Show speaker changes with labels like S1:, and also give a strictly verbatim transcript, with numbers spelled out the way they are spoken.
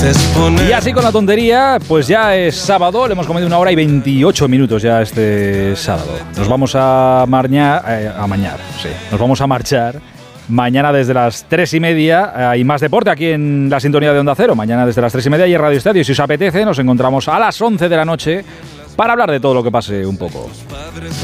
S1: Y así con la tontería, pues ya es sábado, le hemos comido una hora y veintiocho minutos ya este sábado. Nos vamos a marñar, eh, a mañar, sí, nos vamos a marchar mañana desde las tres y media. Hay más deporte aquí en la sintonía de Onda Cero. Mañana desde las tres y media y en Radio Estadio. Si os apetece, nos encontramos a las once de la noche para hablar de todo lo que pase un poco.